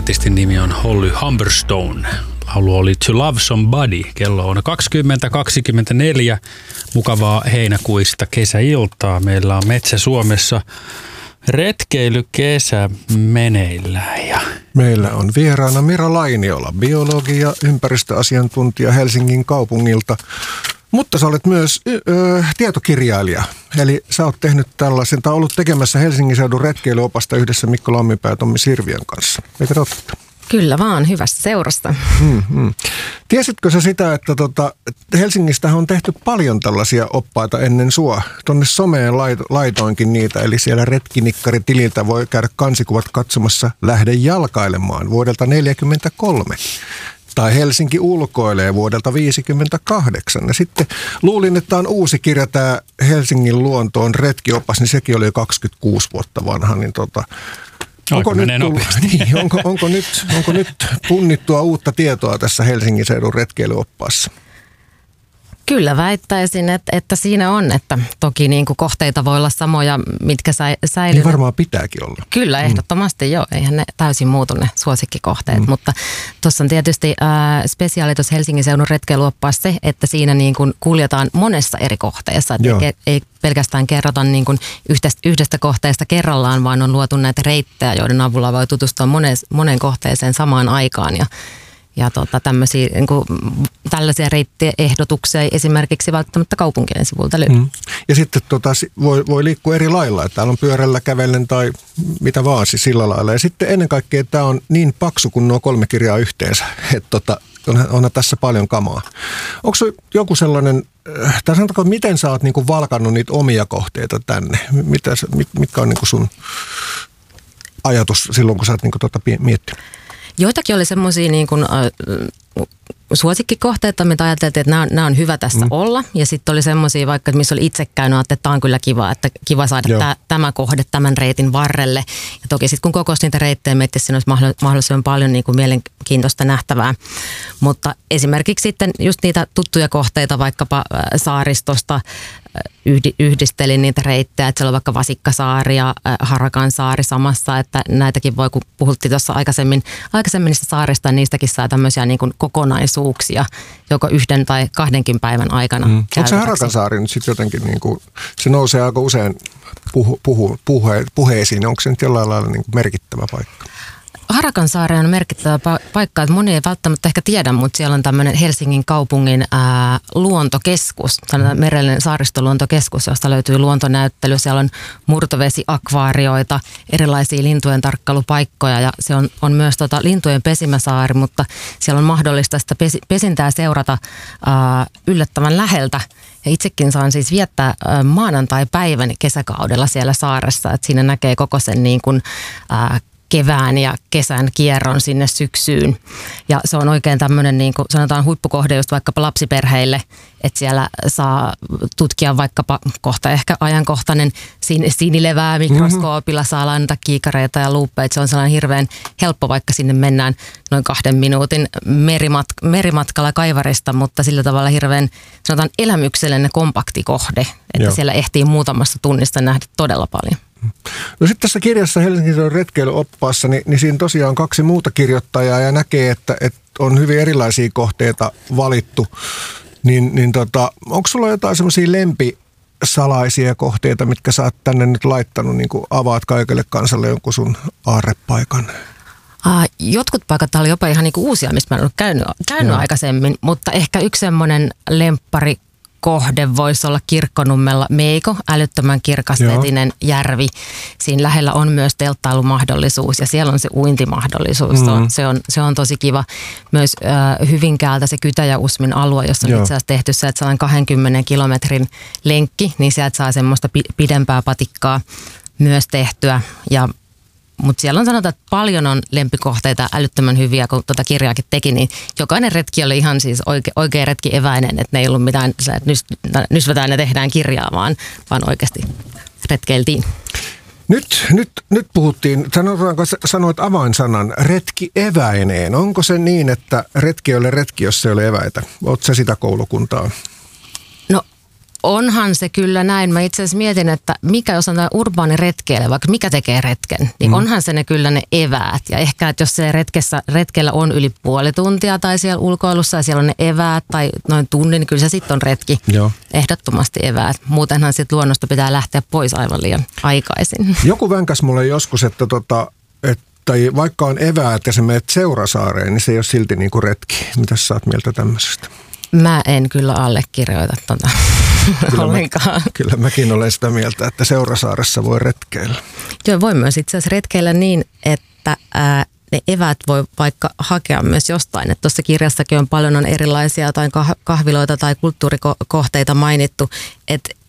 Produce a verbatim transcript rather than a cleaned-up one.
artistin nimi on Holly Humberstone. Laulu oli To Love Somebody. Kello on kaksikymmentä kaksikymmentäneljä. Mukavaa heinäkuista kesäiltaa. Meillä on Metsä Suomessa retkeilykesä meneillään. Ja meillä on vieraana Mira Lainiola, biologi ja ympäristöasiantuntija Helsingin kaupungilta. Mutta sä olet myös ö, tietokirjailija, eli sä oot tehnyt tällaisen, tai ollut tekemässä Helsingin seudun retkeilyopasta yhdessä Mikko Lamminpää ja Tommi Sirviön kanssa. Eikö totta? Kyllä vaan, hyvästä seurasta. Hmm, hmm. Tiesitkö sä sitä, että tota, Helsingistähän on tehty paljon tällaisia oppaita ennen sua? Tuonne someen laito, laitoinkin niitä, eli siellä retkinikaritililtä voi käydä kansikuvat katsomassa Lähde jalkailemaan vuodelta neljäkymmentäkolme. Tai Helsinki ulkoilee vuodelta viisikymmentäkahdeksan. Ja sitten luulin, että on uusi kirja, tämä Helsingin luontoon retkiopas, niin sekin oli jo kaksikymmentäkuusi vuotta vanha. Niin tota, onko, nyt tullut, niin, onko, onko, nyt, onko nyt punnittua uutta tietoa tässä Helsingin seudun retkeilyoppaassa? Kyllä väittäisin, että, että siinä on, että toki niin kuin kohteita voi olla samoja, mitkä sä, säilyvät. Niin varmaan pitääkin olla. Kyllä, ehdottomasti mm. joo. Eihän ne täysin muutu ne suosikkikohteet, mm. mutta tuossa on tietysti äh, spesiaali tuossa Helsingin seudun retkeilyoppaassa se, että siinä niin kuin kuljetaan monessa eri kohteessa. Ei, ei pelkästään kerrota niin kuin yhdestä, yhdestä kohteesta kerrallaan, vaan on luotu näitä reittejä, joiden avulla voi tutustua moneen, moneen kohteeseen samaan aikaan ja Ja tota, tämmöisiä, niin kuin, tällaisia reittiehdotuksia ei esimerkiksi välttämättä kaupunkien sivulta löydy. Mm. Ja sitten tota, voi, voi liikkua eri lailla, että täällä on pyörällä, kävellen tai mitä vaan siis sillä lailla. Ja sitten ennen kaikkea tämä on niin paksu kuin nuo kolme kirjaa yhteensä, että tota, on, onhan tässä paljon kamaa. Onko se joku sellainen, tai sanotaanko, miten sä oot niin kuin valkannut niitä omia kohteita tänne? Mitä, mit, mitkä on niin kuin sun ajatus silloin, kun sä oot niin kuin tota miettinyt? Joitakin oli semmoisia niin kuin, äh, suosikkikohteita, mitä ajateltiin, että nämä on, nämä on hyvä tässä mm. olla. Ja sitten oli semmoisia, vaikka missä oli itse käynyt, että tämä on kyllä kiva, että kiva saada tä, tämä kohde tämän reitin varrelle. Ja toki sitten kun kokosi niitä reittejä, miettii, siinä olisi mahdollisimman paljon niin kuin mielenkiintoista nähtävää. Mutta esimerkiksi sitten just niitä tuttuja kohteita, vaikkapa saaristosta, yhdistelin niitä reittejä, että siellä on vaikka Vasikkasaari ja Harakansaari samassa, että näitäkin voi, kun puhuttiin tuossa aikaisemmin, aikaisemmin niistä saarista, niistäkin saa tämmöisiä niin kuin kokonaisuuksia, joko yhden tai kahdenkin päivän aikana. Mm. Onko se Harakansaari nyt sitten jotenkin, niin kuin, se nousee aika usein puhu, puhu, puhe, puheisiin, onko se nyt jollain lailla niin kuin merkittävä paikka? Harakansaari on merkittävä pa- paikka, että moni ei välttämättä ehkä tiedä, mutta siellä on tämmöinen Helsingin kaupungin ää, luontokeskus, tämmöinen merellinen saaristoluontokeskus, josta löytyy luontonäyttely. Siellä on murtovesiakvaarioita, erilaisia lintujen tarkkailupaikkoja ja se on, on myös tota lintujen pesimäsaari, mutta siellä on mahdollista sitä pesi- pesintää seurata ää, yllättävän läheltä. Ja itsekin saan siis viettää ää, maanantai-päivän kesäkaudella siellä saaressa, että siinä näkee koko sen niin kuin, ää, kevään ja kesän kierron sinne syksyyn. Ja se on oikein tämmöinen, niin kuin sanotaan, huippukohde just vaikkapa lapsiperheille, että siellä saa tutkia vaikkapa kohta ehkä ajankohtainen sin- sinilevää mikroskoopilla, saa lainata kiikareita ja luuppeita. Se on sellainen hirveän helppo, vaikka sinne mennään noin kahden minuutin merimat- merimatkalla Kaivarista, mutta sillä tavalla hirveän, sanotaan, elämyksellinen kompakti kohde, että Joo. siellä ehtii muutamassa tunnista nähdä todella paljon. No sitten tässä kirjassa Helsingin seudun retkeilyoppaassa, niin, niin siinä tosiaan on kaksi muuta kirjoittajaa ja näkee, että, että on hyvin erilaisia kohteita valittu. Niin, niin tota, onko sulla jotain semmoisia lempisalaisia kohteita, mitkä sä oot tänne nyt laittanut, niin kuin avaat kaikille kansalle jonkun sun aarrepaikan? Uh, jotkut paikat oli jopa ihan niinku uusia, mistä mä en ollut käynyt, käynyt aikaisemmin, mutta ehkä yksi semmoinen lemppari kohde voisi olla Kirkkonummella Meiko, älyttömän kirkasvetinen järvi. Siinä lähellä on myös telttailumahdollisuus ja siellä on se uintimahdollisuus. Mm. Se, on, se, on, se on tosi kiva. Myös äh, Hyvinkäältä se Kytäjä-Usmin alue, jossa on Joo. itse asiassa tehty se, että kaksikymmentä kilometrin lenkki, niin sieltä saa semmoista pidempää patikkaa myös tehtyä. Ja mutta siellä on sanotaan, että paljon on lempikohteita älyttömän hyviä, kun tuota kirjaakin teki, niin jokainen retki oli ihan siis oike, oikea retki eväinen, että ne ei ollut mitään, että nys, nysvetään ja tehdään kirjaa, vaan, vaan oikeasti retkeiltiin. Nyt, nyt, nyt puhuttiin, sanotaanko, sanoit avainsanan, retki eväineen. Onko se niin, että retki ei ole retki, jos se ei ole eväitä? Oletko sä sitä koulukuntaa? No onhan se kyllä näin. Mä itse asiassa mietin, että mikä jos on tämä urbaani retkeily, vaikka mikä tekee retken, niin mm. onhan se ne kyllä ne eväät. Ja ehkä, että jos se retkessä, retkellä on yli puoli tuntia tai siellä ulkoilussa ja siellä on ne eväät tai noin tunnin, niin kyllä se sitten on retki. Joo. Ehdottomasti eväät. Muutenhan sitten luonnosta pitää lähteä pois aivan liian aikaisin. Joku vänkäs mulle joskus, että, tota, että vaikka on eväät ja sä menet Seurasaareen, niin se ei ole silti niin kuin retki. Mitäs sä oot mieltä tämmöisestä? Mä en kyllä allekirjoita tuota kyllä ollenkaan. Mä, kyllä mäkin olen sitä mieltä, että Seurasaaressa voi retkeillä. Joo, voi myös itse asiassa retkeillä niin, että ää, ne eväät voi vaikka hakea myös jostain. Tuossa kirjassakin on paljon on erilaisia tai kahviloita tai kulttuurikohteita mainittu, että